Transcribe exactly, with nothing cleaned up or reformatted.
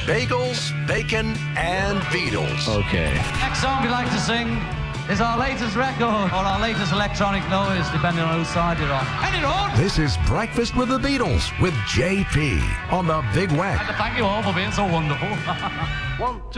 bagels, bacon, and Beatles. Okay. Next song we like to sing is our latest record, or our latest electronic noise, depending on whose side you're on. Any road! This is Breakfast with the Beatles with J P on the Big Wack. And thank you all for being so wonderful. One, two.